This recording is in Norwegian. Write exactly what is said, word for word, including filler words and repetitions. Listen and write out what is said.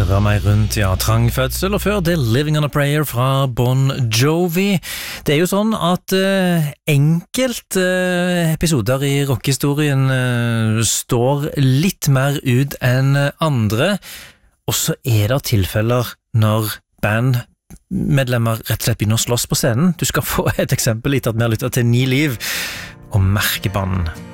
snurret meg rundt, ja, trang fødsel, og før det Living on a Prayer fra Bon Jovi. Det er jo sånn at uh, enkelt uh, episoder i rockehistorien uh, står litt mer ut enn andre, og så er det tilfeller når bandmedlemmer rett og slett begynner å slåss på scenen. Du skal få et eksempel etter at vi har lyttet til Ni Liv og Merkebanden.